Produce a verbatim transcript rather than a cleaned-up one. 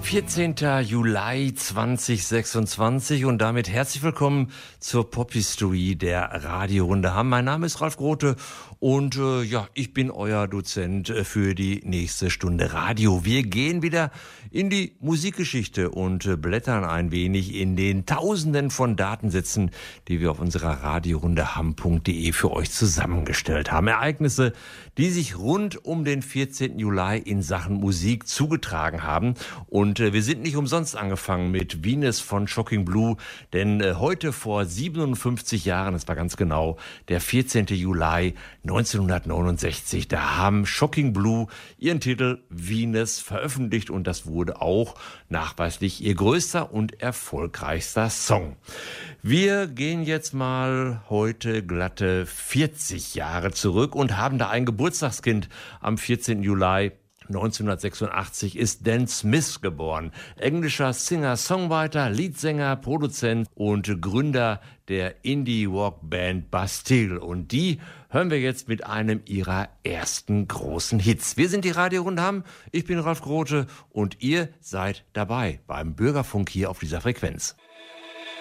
vierzehnten Juli zweitausendsechsundzwanzig und damit herzlich willkommen zur Pop History der Radiorunde Hamm. Mein Name ist Ralf Grote und äh, ja, ich bin euer Dozent für die nächste Stunde Radio. Wir gehen wieder in die Musikgeschichte und äh, blättern ein wenig in den Tausenden von Datensätzen, die wir auf unserer Radiorunde hamm punkt de für euch zusammengestellt haben. Ereignisse, die sich rund um den vierzehnten Juli in Sachen Musik zugetragen haben. Und äh, wir sind nicht umsonst angefangen mit Venus von Shocking Blue, denn äh, heute vor siebenundfünfzig Jahren, das war ganz genau der vierzehnten Juli neunzehnhundertneunundsechzig, da haben Shocking Blue ihren Titel Venus veröffentlicht und das wurde auch nachweislich ihr größter und erfolgreichster Song. Wir gehen jetzt mal heute glatte vierzig Jahre zurück und haben da ein Geburtstagskind. Am vierzehnten Juli neunzehnhundertsechsundachtzig ist Dan Smith geboren. Englischer Singer-Songwriter, Leadsänger, Produzent und Gründer der Indie-Rock-Band Bastille. Und die hören wir jetzt mit einem ihrer ersten großen Hits. Wir sind die Radiorunde Hamm. Ich bin Ralf Grote und ihr seid dabei beim Bürgerfunk hier auf dieser Frequenz.